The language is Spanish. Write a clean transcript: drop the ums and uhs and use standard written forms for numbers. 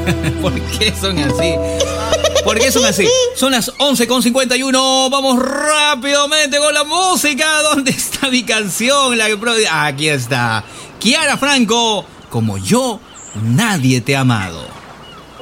¿Por qué son así? ¿Por qué son así? Son las 11:51. Vamos rápidamente con la música. ¿Dónde está mi canción? Aquí está. Kiara Franco, Como yo, nadie te ha amado.